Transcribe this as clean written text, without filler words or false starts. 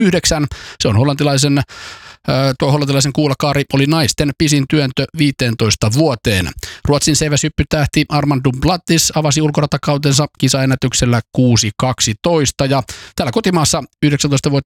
9. Se on hollantilaisen kuulakaari oli naisten pisin työntö 15 vuoteen. Ruotsin seiväshyppytähti Armand Duplantis avasi ulkoratakautensa kisaennätyksellä 6.12 ja täällä kotimaassa 19-vuotias